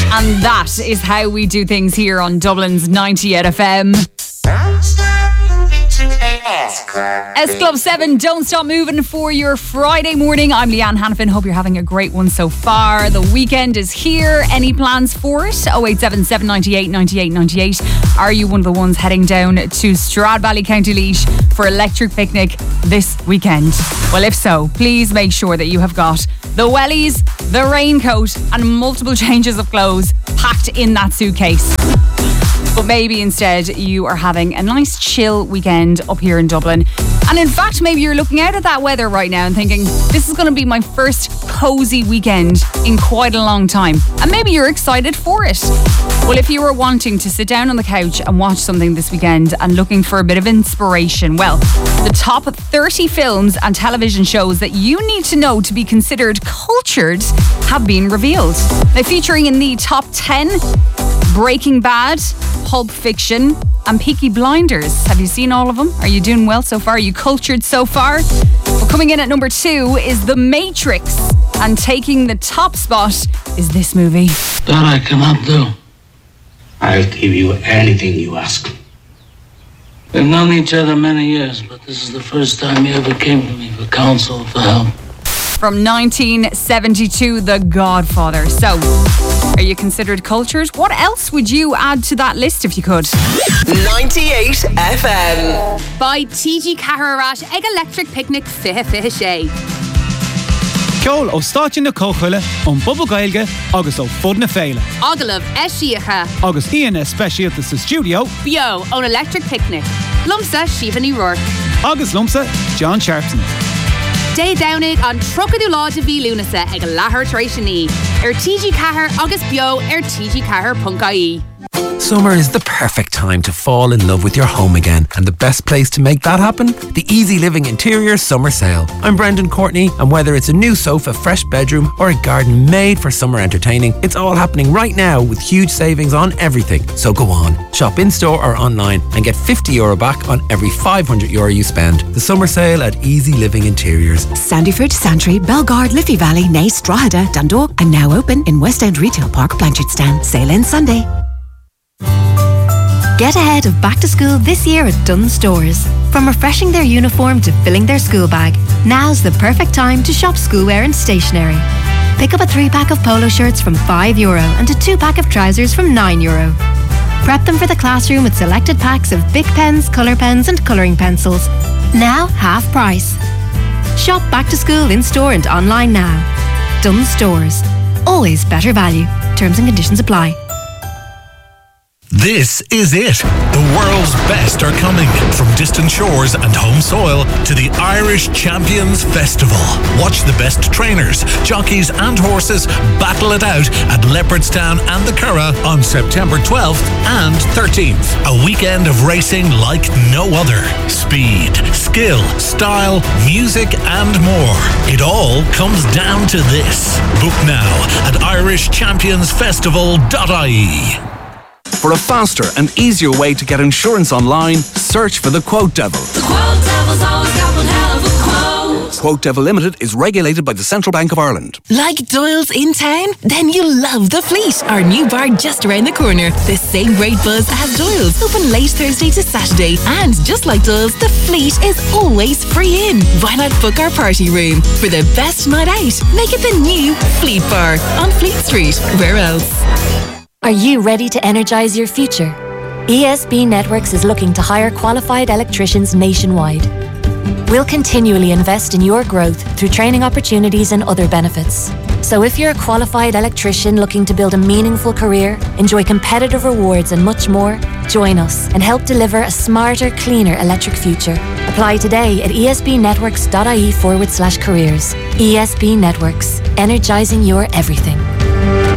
And that is how we do things here on Dublin's 98 FM. S Club 7, Don't Stop Moving for your Friday morning. I'm Leanne Hanifin. Hope you're having a great one so far. The weekend is here. Any plans for it? 0877 98 98 98. Are you one of the ones heading down to Stradbally, County Laois for Electric Picnic this weekend? Well, if so, please make sure that you have got the wellies, the raincoat and multiple changes of clothes packed in that suitcase. But maybe instead you are having a nice chill weekend up here in Dublin. And in fact, maybe you're looking out at that weather right now and thinking, this is going to be my first cosy weekend in quite a long time. And maybe you're excited for it. Well, if you were wanting to sit down on the couch and watch something this weekend and looking for a bit of inspiration, well, the top 30 films and television shows that you need to know to be considered cultured have been revealed. Now, featuring in the top 10, Breaking Bad, Pulp Fiction and Peaky Blinders. Have you seen all of them? Are you doing well so far? Are you cultured so far? Well, coming in at number 2 is The Matrix. And taking the top spot is this movie. That I cannot do. I'll give you anything you ask. We've known each other many years, but this is the first time you ever came to me for counsel, for help. From 1972, The Godfather. So, are you considered cultured? What else would you add to that list if you could? 98 FM. By TG Cahararat, Egg Electric Picnic Fihe Fihe Shay. Ceol ó stáití na cóchuile ón Bubba Gaeilge agus ó Fud na Féile. Agalav Eshiacha. Agus Ian Especialta sa studio. Bio on Electric Picnic. Lumsa Shivani Rourke. Agus Lumsa John Sharpson. Day Downig on Trocadulá V Lunasa ag Lahar Trashani. TG Cahar agus Bio TG Cahar Punkai. Summer is the perfect time to fall in love with your home again, and the best place to make that happen? The Easy Living Interior Summer Sale. I'm Brendan Courtney, and whether it's a new sofa, fresh bedroom or a garden made for summer entertaining, it's all happening right now with huge savings on everything. So go on, shop in-store or online and get €50 back on every €500 you spend. The summer sale at Easy Living Interiors. Sandyford, Santry, Belgard, Liffey Valley, Naas, Drogheda, Dundalk, and now open in West End Retail Park, Blanchardstown. Sale ends Sunday. Get ahead of back to school this year at Dunnes Stores. From refreshing their uniform to filling their school bag, now's the perfect time to shop schoolwear and stationery. Pick up a 3-pack of polo shirts from €5 and a 2-pack of trousers from €9. Prep them for the classroom with selected packs of Bic pens, colour pens and colouring pencils. Now half price. Shop back to school in store and online now. Dunnes Stores. Always better value. Terms and conditions apply. This is it. The world's best are coming. From distant shores and home soil to the Irish Champions Festival. Watch the best trainers, jockeys and horses battle it out at Leopardstown and the Curragh on September 12th and 13th. A weekend of racing like no other. Speed, skill, style, music and more. It all comes down to this. Book now at irishchampionsfestival.ie. For a faster and easier way to get insurance online, search for the Quote Devil. The Quote Devil's always got one hell of a quote. Quote Devil Limited is regulated by the Central Bank of Ireland. Like Doyle's in town? Then you'll love The Fleet, our new bar just around the corner. The same great buzz as Doyle's, open late Thursday to Saturday. And just like Doyle's, The Fleet is always free in. Why not book our party room? For the best night out, make it the new Fleet Bar on Fleet Street. Where else? Are you ready to energize your future? ESB Networks is looking to hire qualified electricians nationwide. We'll continually invest in your growth through training opportunities and other benefits. So if you're a qualified electrician looking to build a meaningful career, enjoy competitive rewards and much more, join us and help deliver a smarter, cleaner electric future. Apply today at esbnetworks.ie/careers. ESB Networks, energizing your everything.